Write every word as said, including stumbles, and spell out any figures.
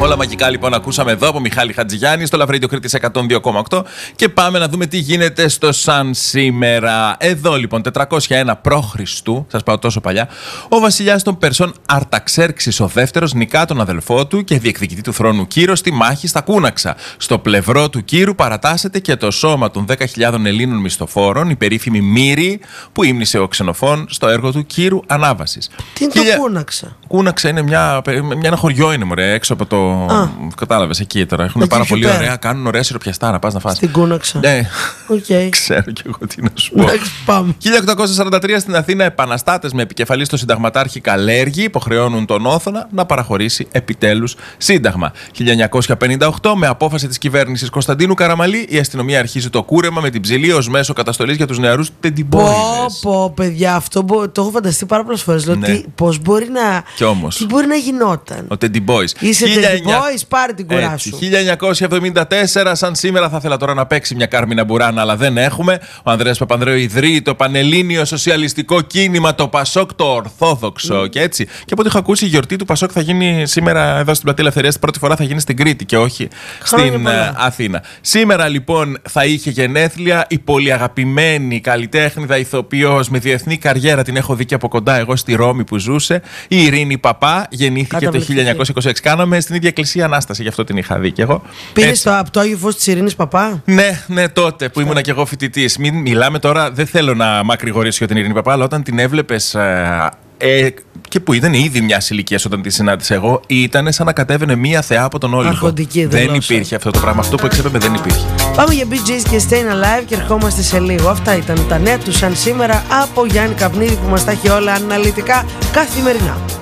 Όλα μαγικά λοιπόν ακούσαμε εδώ από Μιχάλη Χατζηγιάννη στο Love Radio Κρήτης εκατόν δύο κόμμα οκτώ και πάμε να δούμε τι γίνεται στο Σαν σήμερα. Εδώ λοιπόν τετρακόσια ένα π.Χ. σας πάω τόσο παλιά, ο βασιλιάς των Περσών Αρταξέρξης ο δεύτερος νικά τον αδελφό του και διεκδικητή του θρόνου Κύρο στη μάχη στα Κούναξα. Στο πλευρό του Κύρου παρατάσσεται και το σώμα των δέκα χιλιάδων Ελλήνων μισθοφόρων, η περίφημη Μύρη που ύμνησε ο Ξενοφών στο έργο του Κύρου Ανάβασης. Τι είναι Χιλια... το Κούναξα? Κούναξα είναι μια, μια, ένα χωριό, είναι μωρέ, έξω από το. Κατάλαβες εκεί τώρα. Έχουν πάρα πολύ πέρα. Ωραία, κάνουν ωραία σιροπιαστά να πας να φας. Στην Κούναξα. Ναι, okay. Ξέρω κι εγώ τι να σου πω. χίλια οκτακόσια σαράντα τρία στην Αθήνα, επαναστάτες με επικεφαλή στο συνταγματάρχη Καλέργη υποχρεώνουν τον Όθωνα να παραχωρήσει επιτέλους σύνταγμα. χίλια εννιακόσια πενήντα οκτώ, με απόφαση της κυβέρνησης Κωνσταντίνου Καραμαλή, η αστυνομία αρχίζει το κούρεμα με την ψηλή ως μέσο καταστολής για τους νεαρούς τεντιμπόιδες. Πω, πω, παιδιά, αυτό μπο... το έχω φανταστεί πάρα πολλές φορές. Ναι. Λέω, πώς μπορεί να. Κι όμως. Τι μπορεί να γινόταν. Ο τεντιμπόις. Είσαι τεντιμπόις, πάρε την κουρά σου. χίλια εννιακόσια εβδομήντα τέσσερα, σαν σήμερα θα ήθελα τώρα να παίξει μια Κάρμινα Μπουράνα, αλλά δεν έχουμε. Ο Ανδρέας Παπανδρέου ιδρύει το Πανελλήνιο Σοσιαλιστικό Κίνημα, το Πασόκ, το Ορθόδοξο. Mm. Και έτσι. Και από ό,τι έχω ακούσει, η γιορτή του Πασόκ θα γίνει σήμερα εδώ στην Πλατεία Ελευθερίας. Την πρώτη φορά θα γίνει στην Κρήτη και όχι στην uh, Αθήνα. Σήμερα λοιπόν θα είχε γενέθλια η πολύ αγαπημένη καλλιτέχνηδα ηθοποιός με διεθνή καριέρα. Την έχω δει και από κοντά εγώ στη Ρώμη που ζούσε. Η Ειρήνη Παπά γεννήθηκε το χίλια εννιακόσια είκοσι έξι. Κάναμε στην ίδια εκκλησία Ανάσταση, γι' αυτό την είχα δει κι εγώ. Πήρες το, από το Άγιο Φως της Ειρήνης Παπά? Ναι, ναι, τότε που ήμουν κι εγώ φοιτητής. Μην μιλάμε τώρα, δεν θέλω να μακρηγορήσω για την Ειρήνη Παπά, αλλά όταν την έβλεπες. Ε, ε, και που ήταν ήδη μια ηλικία όταν τη συνάντησα εγώ, ήταν σαν να κατέβαινε μία θεά από τον Όλυμπο. Αρχοντική, δεν δελώσα. Υπήρχε αυτό το πράγμα. Αυτό που εξέπεμπε δεν υπήρχε. Πάμε για μπι τζέις και Staying Alive και ερχόμαστε σε λίγο. Αυτά ήταν τα νέα του Σαν σήμερα από Γιάννη Καπνίδη που μας τα έχει όλα αναλυτικά καθημερινά.